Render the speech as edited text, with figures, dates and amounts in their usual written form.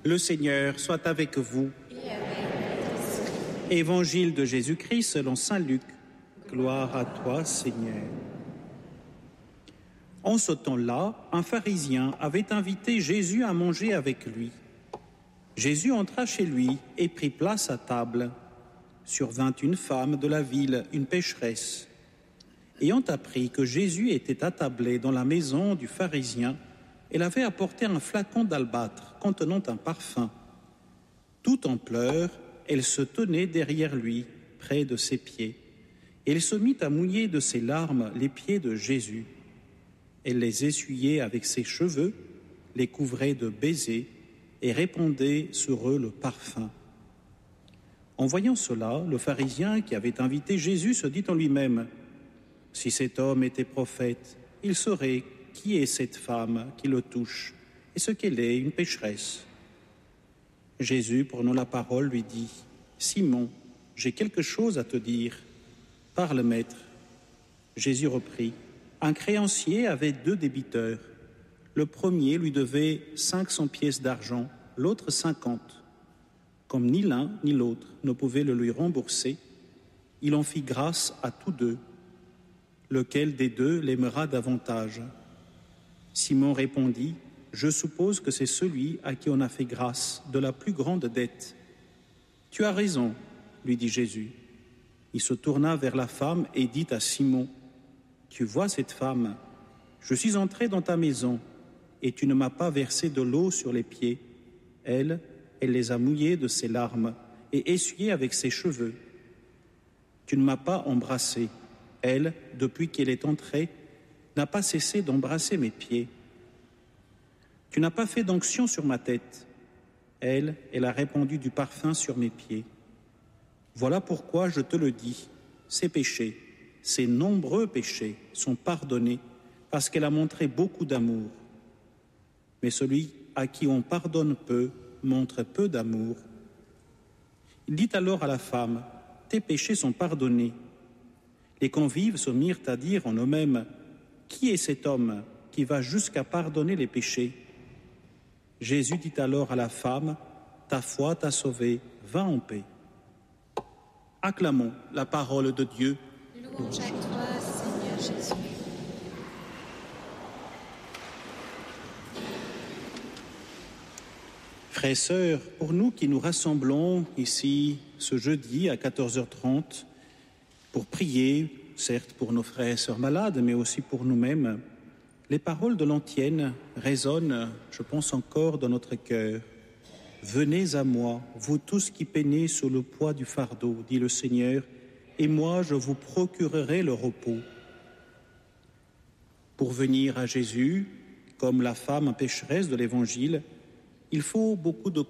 Le Seigneur soit avec vous. Et avec votre esprit. Évangile de Jésus-Christ selon saint Luc. Gloire à toi, Seigneur. En ce temps-là, un pharisien avait invité Jésus à manger avec lui. Jésus entra chez lui et prit place à table. Survint une femme de la ville, une pécheresse. Ayant appris que Jésus était attablé dans la maison du pharisien, elle avait apporté un flacon d'albâtre contenant un parfum. Tout en pleurs, elle se tenait derrière lui, près de ses pieds. Elle se mit à mouiller de ses larmes les pieds de Jésus. Elle les essuyait avec ses cheveux, les couvrait de baisers et répandait sur eux le parfum. En voyant cela, le pharisien qui avait invité Jésus se dit en lui-même : « Si cet homme était prophète, il saurait qui est cette femme qui le touche et ce qu'elle est, une pécheresse. » Jésus, prenant la parole, lui dit : « Simon, j'ai quelque chose à te dire. Parle, maître. » Jésus reprit : « Un créancier avait 2 débiteurs. Le premier lui devait 500 pièces d'argent, l'autre 50. Comme ni l'un ni l'autre ne pouvait le lui rembourser, il en fit grâce à tous 2. Lequel des 2 l'aimera davantage ? Simon répondit : « Je suppose que c'est celui à qui on a fait grâce de la plus grande dette. » « Tu as raison, lui dit Jésus. Il se tourna vers la femme et dit à Simon : « Tu vois cette femme ? Je suis entré dans ta maison et tu ne m'as pas versé de l'eau sur les pieds. Elle les a mouillés de ses larmes et essuyés avec ses cheveux. Tu ne m'as pas embrassé. Elle, depuis qu'elle est entrée, n'a pas cessé d'embrasser mes pieds. Tu n'as pas fait d'onction sur ma tête. Elle a répandu du parfum sur mes pieds. Voilà pourquoi je te le dis, ses péchés, ses nombreux péchés sont pardonnés parce qu'elle a montré beaucoup d'amour. Mais celui à qui on pardonne peu montre peu d'amour. » Il dit alors à la femme : « Tes péchés sont pardonnés. » Les convives se mirent à dire en eux-mêmes : « Qui est cet homme qui va jusqu'à pardonner les péchés ?» Jésus dit alors à la femme : « Ta foi t'a sauvée, va en paix. » Acclamons la parole de Dieu. Louange à toi, Seigneur Jésus. Frères et sœurs, pour nous qui nous rassemblons ici ce jeudi à 14h30 pour prier, certes pour nos frères et sœurs malades, mais aussi pour nous-mêmes, les paroles de l'antienne résonnent, je pense encore, dans notre cœur. « Venez à moi, vous tous qui peinez sous le poids du fardeau, dit le Seigneur, et moi je vous procurerai le repos. » Pour venir à Jésus, comme la femme pécheresse de l'Évangile, il faut beaucoup de